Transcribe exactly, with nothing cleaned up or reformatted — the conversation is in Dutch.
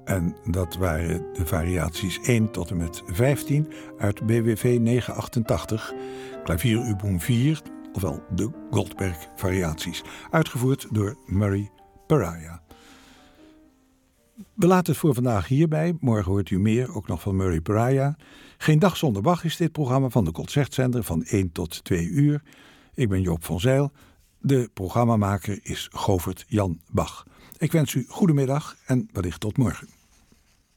En dat waren de variaties één tot en met vijftien uit B W V negenhonderdachtentachtig, klavieruboom vier, ofwel de Goldberg-variaties, uitgevoerd door Murray Pariah. We laten het voor vandaag hierbij. Morgen hoort u meer, ook nog van Murray Pariah. Geen dag zonder Bach is dit programma van de Concertzender van één tot twee uur. Ik ben Joop van Zijl. De programmamaker is Govert Jan Bach. Ik wens u goedemiddag en wellicht tot morgen.